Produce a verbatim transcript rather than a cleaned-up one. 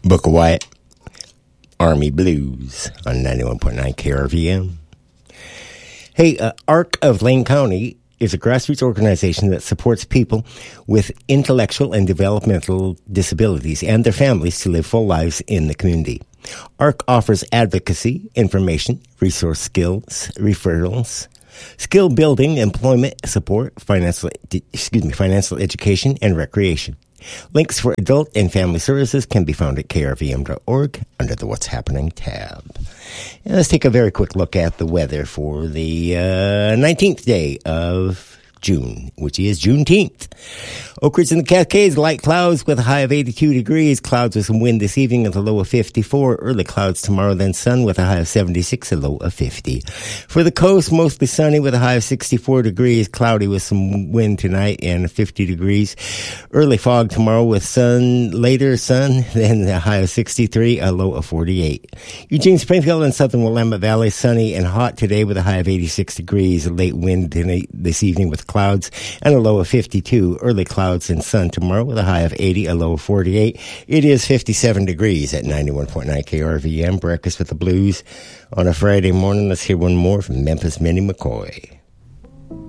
Book of Wyatt, Army Blues on ninety-one point nine K R V M. Hey, uh, ARC of Lane County is a grassroots organization that supports people with intellectual and developmental disabilities and their families to live full lives in the community. ARC offers advocacy, information, resource skills, referrals, skill building, employment support, financial, excuse me, financial education, and recreation. Links for adult and family services can be found at K R V M dot org under the What's Happening tab. And let's take a very quick look at the weather for the uh, nineteenth day of June, which is Juneteenth. Oak Ridge and the Cascades, light clouds with a high of eighty-two degrees. Clouds with some wind this evening with a low of fifty-four. Early clouds tomorrow, then sun with a high of seventy-six, a low of fifty. For the coast, mostly sunny with a high of sixty-four degrees. Cloudy with some wind tonight and fifty degrees. Early fog tomorrow with sun, later sun, then a high of sixty-three, a low of forty-eight. Eugene, Springfield, and southern Willamette Valley, sunny and hot today with a high of eighty-six degrees. A late wind tonight, this evening with clouds and a low of fifty-two. Early clouds and sun tomorrow with a high of eighty, a low of forty-eight. It is fifty-seven degrees at ninety-one point nine K R V M. Breakfast with the Blues on a Friday morning. Let's hear one more from Memphis Minnie McCoy.